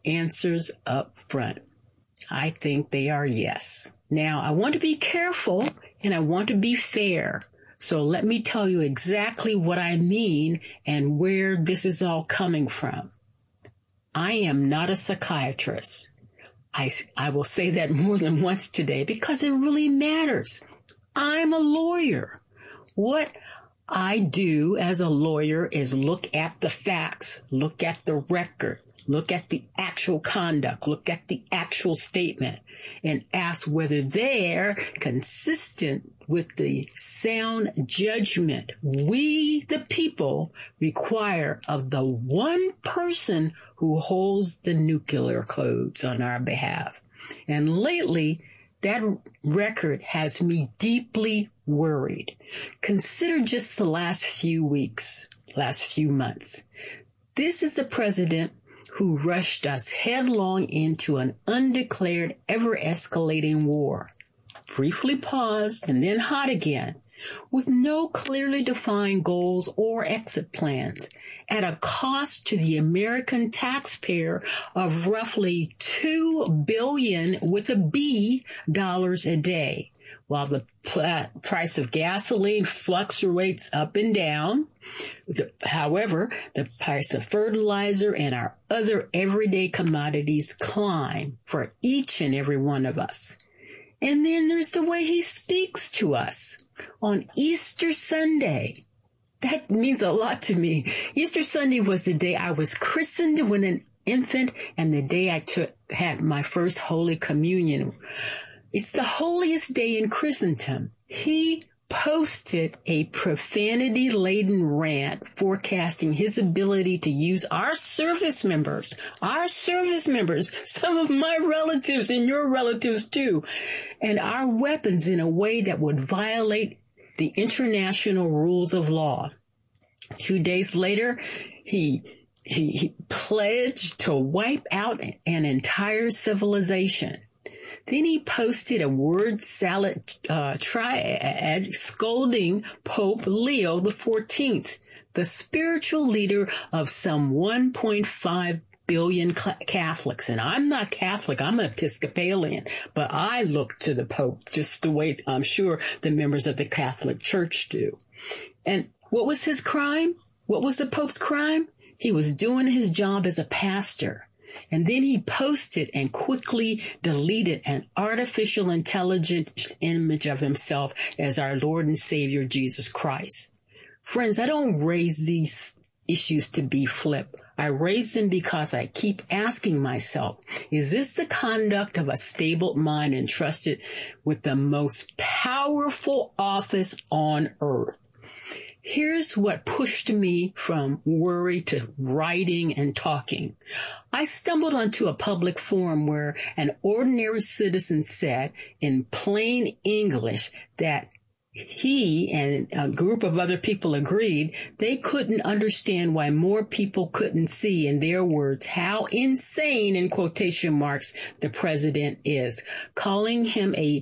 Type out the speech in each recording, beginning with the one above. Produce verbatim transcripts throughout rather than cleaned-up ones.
answers up front. I think they are yes. Now, I want to be careful and I want to be fair. So let me tell you exactly what I mean and where this is all coming from. I am not a psychiatrist. I, I will say that more than once today because it really matters. I'm a lawyer. What I do as a lawyer is look at the facts, look at the record, look at the actual conduct, look at the actual statement, and ask whether they're consistent with the sound judgment we, the people, require of the one person who holds the nuclear codes on our behalf. And lately, that record has me deeply worried. Consider just the last few weeks, last few months. This is a president who rushed us headlong into an undeclared, ever-escalating war. Briefly paused and then hot again, with no clearly defined goals or exit plans, at a cost to the American taxpayer of roughly two billion dollars with a B dollars a day, while the pl- price of gasoline fluctuates up and down. The, however, the price of fertilizer and our other everyday commodities climb for each and every one of us. And then there's the way he speaks to us on Easter Sunday. That means a lot to me. Easter Sunday was the day I was christened when an infant and the day I took, had my first Holy Communion. It's the holiest day in Christendom. He posted a profanity-laden rant forecasting his ability to use our service members, our service members, some of my relatives and your relatives too, and our weapons in a way that would violate the international rules of law. Two days later, he, he, he pledged to wipe out an entire civilization. Then he posted a word salad uh, triad scolding Pope Leo the fourteenth, the spiritual leader of some one point five billion Catholics. And I'm not Catholic, I'm an Episcopalian, but I look to the Pope just the way I'm sure the members of the Catholic Church do. And what was his crime? What was the Pope's crime? He was doing his job as a pastor. And then he posted and quickly deleted an artificial intelligent image of himself as our Lord and Savior, Jesus Christ. Friends, I don't raise these issues to be flip. I raise them because I keep asking myself, is this the conduct of a stable mind entrusted with the most powerful office on earth? Here's what pushed me from worry to writing and talking. I stumbled onto a public forum where an ordinary citizen said in plain English that he and a group of other people agreed they couldn't understand why more people couldn't see, in their words, how insane, in quotation marks, the president is, calling him a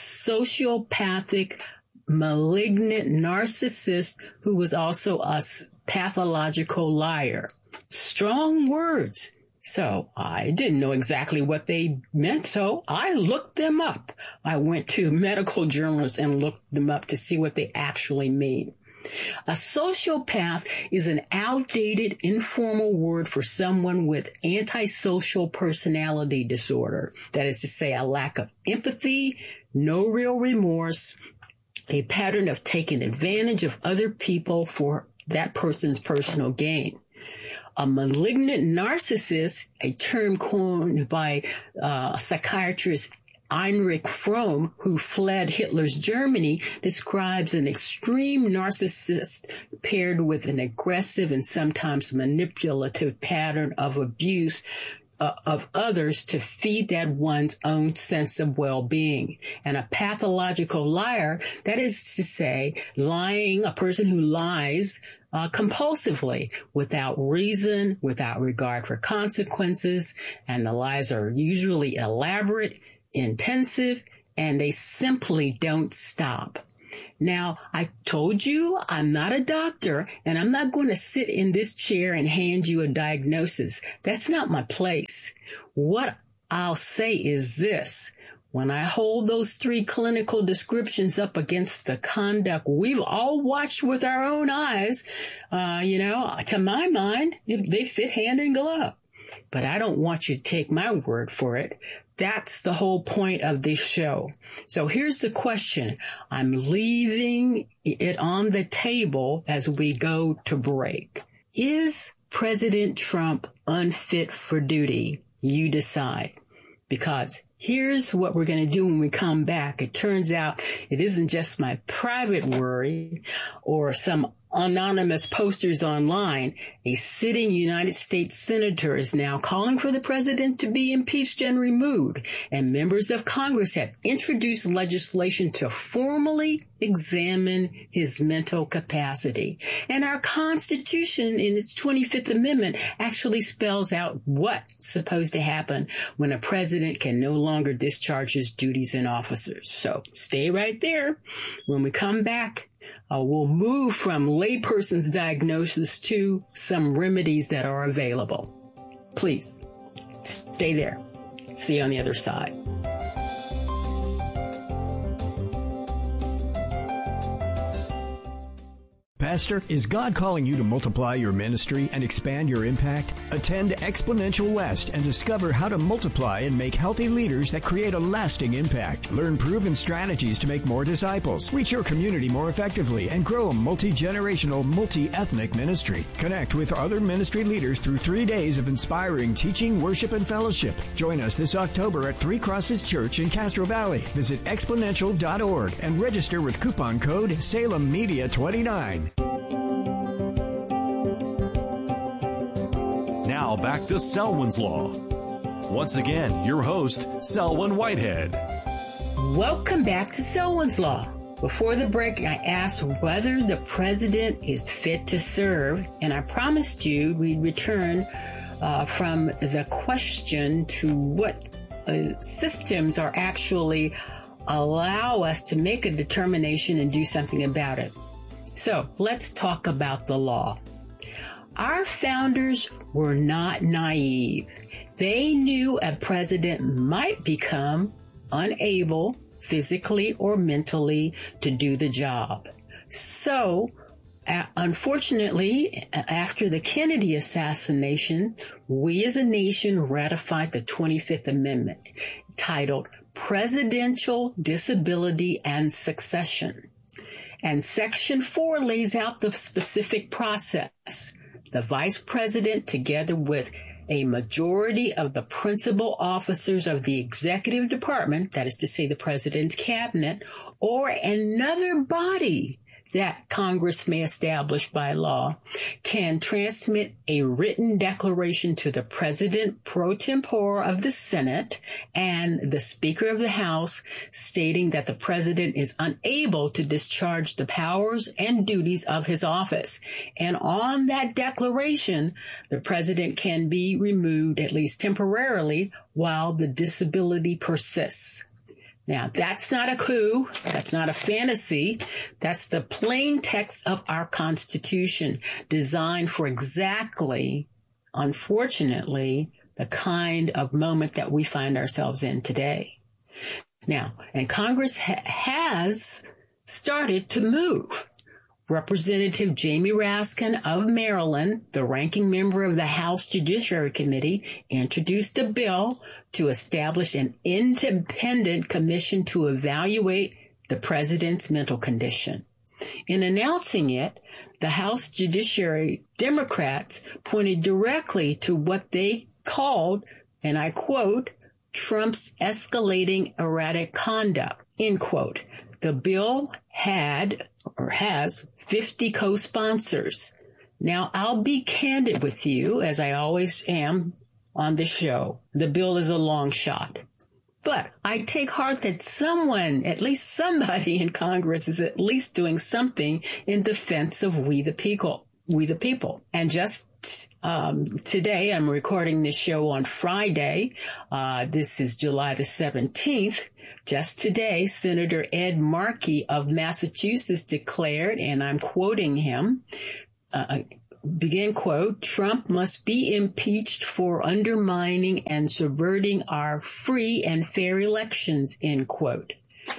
sociopathic, malignant narcissist who was also a pathological liar. Strong words. So I didn't know exactly what they meant, so I looked them up. I went to medical journals and looked them up to see what they actually mean. A sociopath is an outdated, informal word for someone with antisocial personality disorder. That is to say, a lack of empathy, no real remorse, a pattern of taking advantage of other people for that person's personal gain. A malignant narcissist, a term coined by uh, psychiatrist Heinrich Fromm, who fled Hitler's Germany, describes an extreme narcissist paired with an aggressive and sometimes manipulative pattern of abuse Uh, of others to feed that one's own sense of well-being. And a pathological liar, that is to say, lying, a person who lies uh, compulsively, without reason, without regard for consequences, and the lies are usually elaborate, intensive, and they simply don't stop. Now, I told you I'm not a doctor, and I'm not going to sit in this chair and hand you a diagnosis. That's not my place. What I'll say is this. When I hold those three clinical descriptions up against the conduct we've all watched with our own eyes, uh, you know, to my mind, they fit hand in glove. But I don't want you to take my word for it. That's the whole point of this show. So here's the question. I'm leaving it on the table as we go to break. Is President Trump unfit for duty? You decide. Because here's what we're going to do when we come back. It turns out it isn't just my private worry or some anonymous posters online. A sitting United States senator is now calling for the president to be impeached and removed, and members of Congress have introduced legislation to formally examine his mental capacity. And our Constitution, in its twenty-fifth Amendment, actually spells out what's supposed to happen when a president can no longer discharge his duties and officers. So stay right there. When we come back, Uh, we'll move from layperson's diagnosis to some remedies that are available. Please stay there. See you on the other side. Pastor, is God calling you to multiply your ministry and expand your impact? Attend Exponential West and discover how to multiply and make healthy leaders that create a lasting impact. Learn proven strategies to make more disciples, reach your community more effectively, and grow a multi-generational, multi-ethnic ministry. Connect with other ministry leaders through three days of inspiring teaching, worship, and fellowship. Join us this October at Three Crosses Church in Castro Valley. Visit exponential dot org and register with coupon code Salem Media twenty-nine. Now back to Selwyn's Law. Once again, your host, Selwyn Whitehead. Welcome back to Selwyn's Law. Before the break, I asked whether the president is fit to serve, and I promised you we'd return uh, from the question to what uh, systems are actually allow us to make a determination and do something about it. So let's talk about the law. Our founders were not naive. They knew a president might become unable physically or mentally to do the job. So, uh, unfortunately, after the Kennedy assassination, we as a nation ratified the twenty-fifth Amendment, titled Presidential Disability and Succession. And Section four lays out the specific process. The vice president, together with a majority of the principal officers of the executive department, that is to say the president's cabinet, or another body that Congress may establish by law, can transmit a written declaration to the president pro tempore of the Senate and the Speaker of the House stating that the president is unable to discharge the powers and duties of his office. And on that declaration, the president can be removed, at least temporarily, while the disability persists. Now, that's not a coup. That's not a fantasy. That's the plain text of our Constitution, designed for exactly, unfortunately, the kind of moment that we find ourselves in today. Now, and Congress ha- has started to move. Representative Jamie Raskin of Maryland, the ranking member of the House Judiciary Committee, introduced a bill to establish an independent commission to evaluate the president's mental condition. In announcing it, the House Judiciary Democrats pointed directly to what they called, and I quote, Trump's escalating erratic conduct, end quote. The bill had or has fifty co-sponsors. Now, I'll be candid with you, as I always am on the show. The bill is a long shot. But I take heart that someone, at least somebody in Congress, is at least doing something in defense of we the people. We the people. And just um, today, I'm recording this show on Friday. Uh, this is July the seventeenth, Just today, Senator Ed Markey of Massachusetts declared, and I'm quoting him, uh, begin quote, "Trump must be impeached for undermining and subverting our free and fair elections," end quote.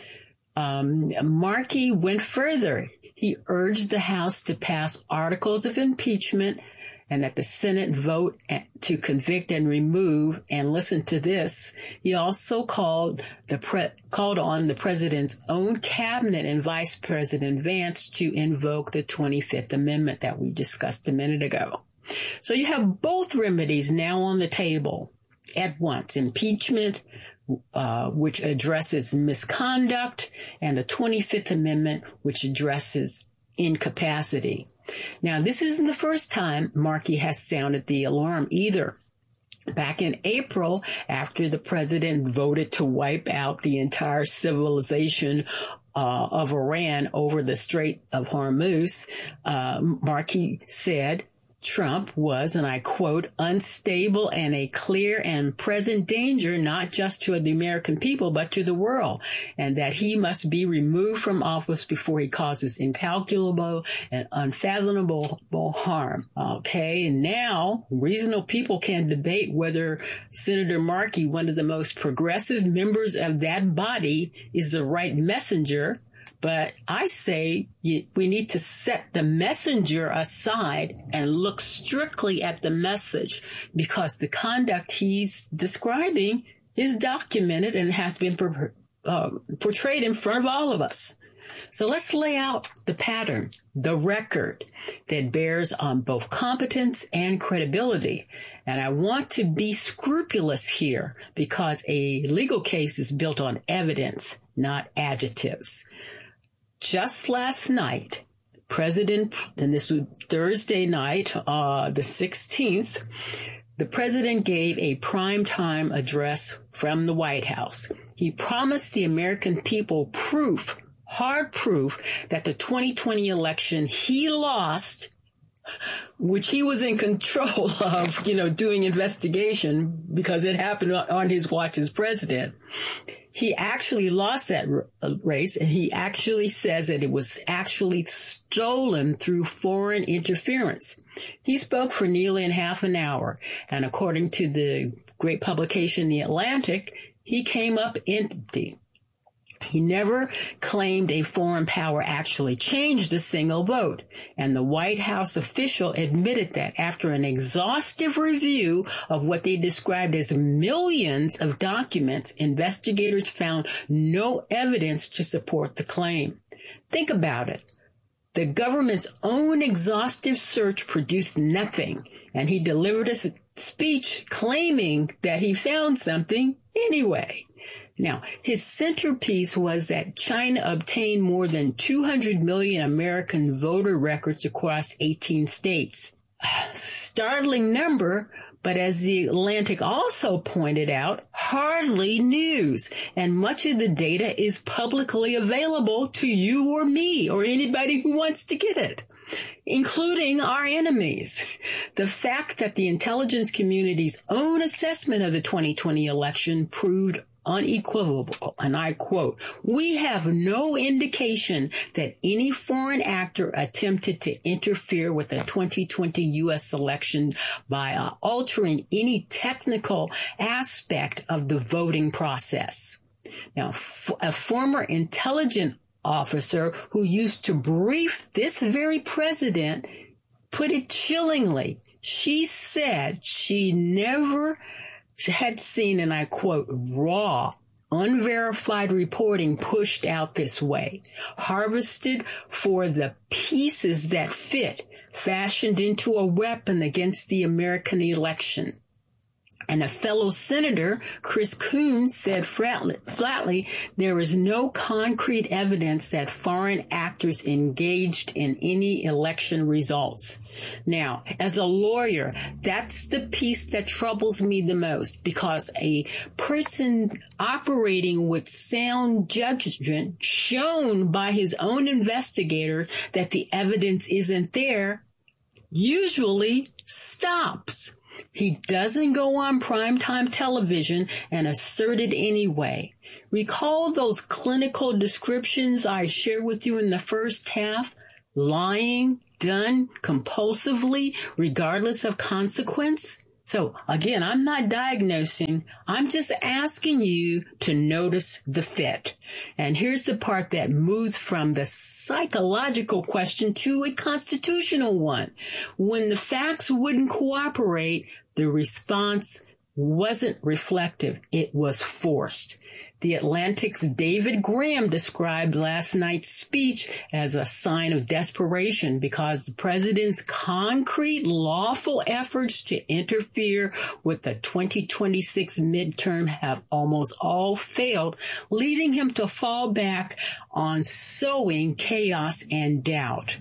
Um, Markey went further. He urged the House to pass articles of impeachment and that the Senate vote to convict and remove. And listen to this. He also called the pre- called on the president's own cabinet and Vice President Vance to invoke the twenty-fifth Amendment that we discussed a minute ago. So you have both remedies now on the table at once: impeachment, uh, which addresses misconduct, and the twenty-fifth Amendment, which addresses incapacity. Now, this isn't the first time Markey has sounded the alarm either. Back in April, after the president voted to wipe out the entire civilization uh, of Iran over the Strait of Hormuz, uh, Markey said Trump was, and I quote, "unstable and a clear and present danger, not just to the American people, but to the world, and that he must be removed from office before he causes incalculable and unfathomable harm." Okay, and now reasonable people can debate whether Senator Markey, one of the most progressive members of that body, is the right messenger. But I say we need to set the messenger aside and look strictly at the message, because the conduct he's describing is documented and has been uh, portrayed in front of all of us. So let's lay out the pattern, the record that bears on both competence and credibility. And I want to be scrupulous here because a legal case is built on evidence, not adjectives. Just last night, President, and this was Thursday night, uh, the sixteenth, the president gave a primetime address from the White House. He promised the American people proof, hard proof, that the twenty twenty election he lost, which he was in control of, you know, doing investigation because it happened on his watch as president. He actually lost that race, and he actually says that it was actually stolen through foreign interference. He spoke for nearly a half an hour, and according to the great publication, The Atlantic, he came up empty. He never claimed a foreign power actually changed a single vote, and the White House official admitted that after an exhaustive review of what they described as millions of documents, investigators found no evidence to support the claim. Think about it. The government's own exhaustive search produced nothing, and he delivered a speech claiming that he found something anyway. Now, his centerpiece was that China obtained more than two hundred million American voter records across eighteen states. Startling number, but as the Atlantic also pointed out, hardly news. And much of the data is publicly available to you or me or anybody who wants to get it, including our enemies. The fact that the intelligence community's own assessment of the twenty twenty election proved unequivocal, and I quote, "We have no indication that any foreign actor attempted to interfere with the twenty twenty U S election by uh, altering any technical aspect of the voting process." Now, f- a former intelligence officer who used to brief this very president put it chillingly. She said she never had seen, and I quote, "raw, unverified reporting pushed out this way, harvested for the pieces that fit, fashioned into a weapon against the American election." And a fellow senator, Chris Coons, said flatly, flatly, there is no concrete evidence that foreign actors engaged in any election results. Now, as a lawyer, that's the piece that troubles me the most, because a person operating with sound judgment, shown by his own investigator that the evidence isn't there, usually stops. He doesn't go on primetime television and assert it anyway. Recall those clinical descriptions I shared with you in the first half? Lying, done compulsively, regardless of consequence? So again, I'm not diagnosing. I'm just asking you to notice the fit. And here's the part that moves from the psychological question to a constitutional one. When the facts wouldn't cooperate, the response wasn't reflective. It was forced. The Atlantic's David Graham described last night's speech as a sign of desperation because the president's concrete, lawful efforts to interfere with the twenty twenty-six midterm have almost all failed, leading him to fall back on sowing chaos and doubt.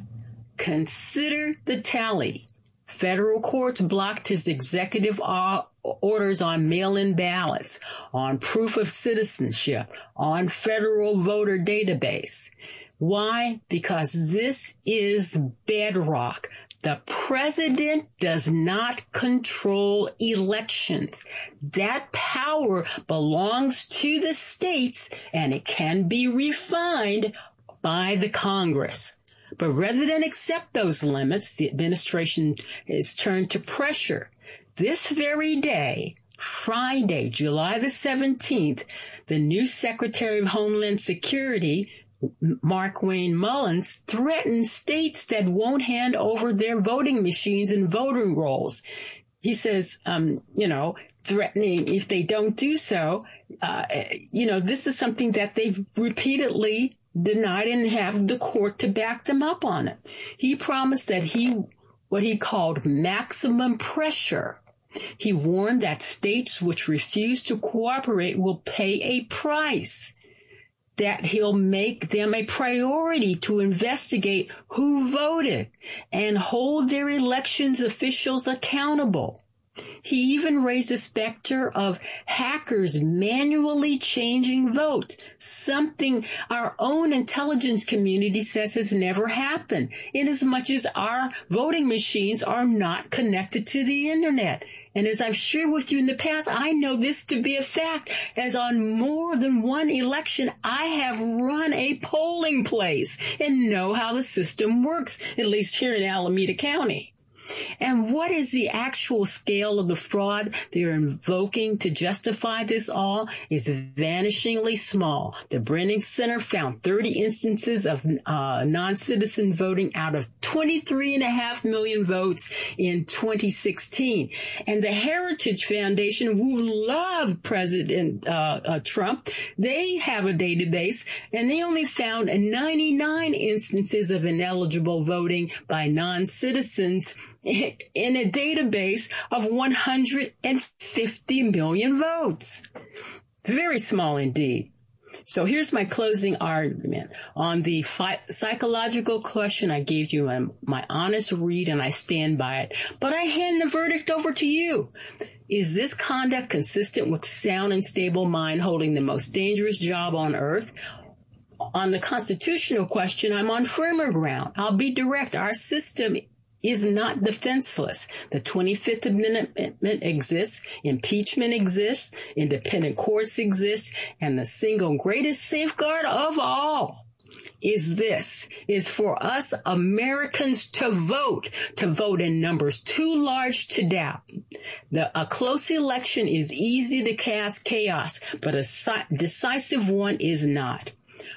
Consider the tally. Federal courts blocked his executive orders on mail-in ballots, on proof of citizenship, on federal voter database. Why? Because this is bedrock. The president does not control elections. That power belongs to the states, and it can be refined by the Congress. But rather than accept those limits, the administration is turned to pressure. This very day, Friday, July the seventeenth, the new Secretary of Homeland Security, Markwayne Mullins, threatened states that won't hand over their voting machines and voting rolls. He says, um, you know, threatening if they don't do so, uh, you know, this is something that they've repeatedly denied and have the court to back them up on it. He promised that he, what he called maximum pressure. He warned that states which refuse to cooperate will pay a price, that he'll make them a priority to investigate who voted and hold their elections officials accountable. He even raised the specter of hackers manually changing votes, something our own intelligence community says has never happened, inasmuch as our voting machines are not connected to the internet. And as I've shared with you in the past, I know this to be a fact, as on more than one election, I have run a polling place and know how the system works, at least here in Alameda County. And what is the actual scale of the fraud they're invoking to justify this all is vanishingly small. The Brennan Center found thirty instances of uh, non-citizen voting out of twenty-three and a half million votes in twenty sixteen. And the Heritage Foundation, who loved President uh, uh, Trump, they have a database, and they only found ninety-nine instances of ineligible voting by non-citizens in a database of one hundred fifty million votes. Very small indeed. So here's my closing argument. On the fi- psychological question, I gave you a, my honest read, and I stand by it. But I hand the verdict over to you. Is this conduct consistent with sound and stable mind holding the most dangerous job on earth? On the constitutional question, I'm on firmer ground. I'll be direct. Our system is not defenseless. The twenty-fifth Amendment exists, impeachment exists, independent courts exist, and the single greatest safeguard of all is this, is for us Americans to vote, to vote in numbers too large to doubt. The, a close election is easy to cast chaos, but a si- decisive one is not.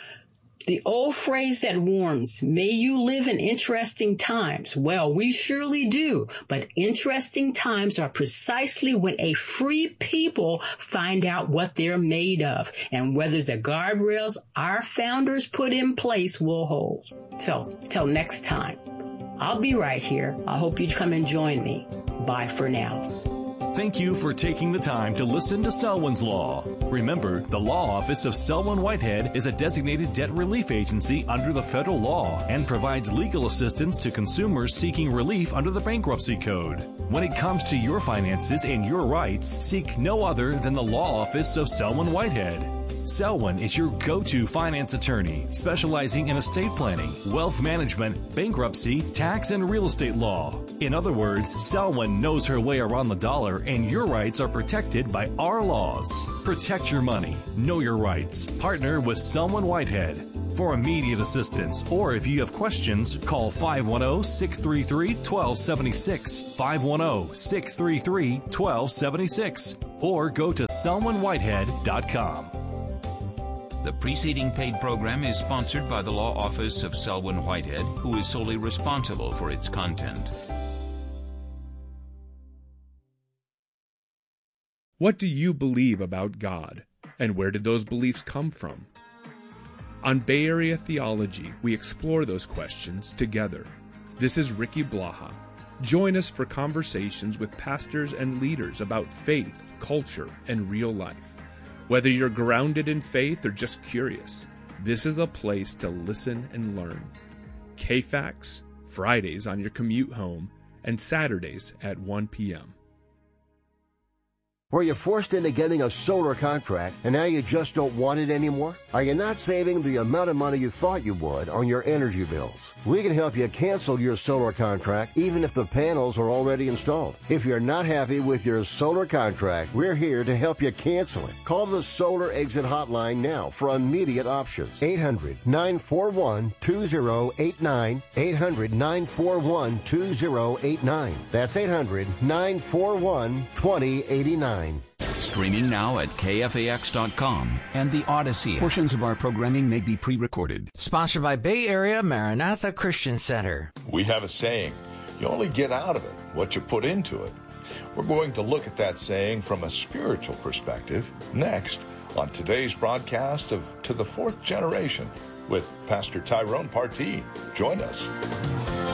The old phrase that warms, may you live in interesting times. Well, we surely do, but interesting times are precisely when a free people find out what they're made of and whether the guardrails our founders put in place will hold. So, till next time, I'll be right here. I hope you come and join me. Bye for now. Thank you for taking the time to listen to Selwyn's Law. Remember, the Law Office of Selwyn Whitehead is a designated debt relief agency under the federal law and provides legal assistance to consumers seeking relief under the Bankruptcy Code. When it comes to your finances and your rights, seek no other than the Law Office of Selwyn Whitehead. Selwyn is your go-to finance attorney, specializing in estate planning, wealth management, bankruptcy, tax, and real estate law. In other words, Selwyn knows her way around the dollar, and your rights are protected by our laws. Protect your money. Know your rights. Partner with Selwyn Whitehead. For immediate assistance, or if you have questions, call five one zero, six three three, one two seven six, five one zero, six three three, one two seven six, or go to selwyn whitehead dot com. The preceding paid program is sponsored by the Law Office of Selwyn Whitehead, who is solely responsible for its content. What do you believe about God, and where did those beliefs come from? On Bay Area Theology, we explore those questions together. This is Ricky Blaha. Join us for conversations with pastors and leaders about faith, culture, and real life. Whether you're grounded in faith or just curious, this is a place to listen and learn. K FAX, Fridays on your commute home, and Saturdays at one p.m. Were you forced into getting a solar contract and now you just don't want it anymore? Are you not saving the amount of money you thought you would on your energy bills? We can help you cancel your solar contract even if the panels are already installed. If you're not happy with your solar contract, we're here to help you cancel it. Call the Solar Exit Hotline now for immediate options. eight hundred, nine four one, two zero eight nine. eight hundred, nine four one, two zero eight nine. That's eight hundred, nine four one, two zero eight nine. Streaming now at K F A X dot com and the Odyssey. Portions of our programming may be pre-recorded. Sponsored by Bay Area Maranatha Christian Center. We have a saying, you only get out of it what you put into it. We're going to look at that saying from a spiritual perspective next on today's broadcast of To the Fourth Generation with Pastor Tyrone Partee. Join us.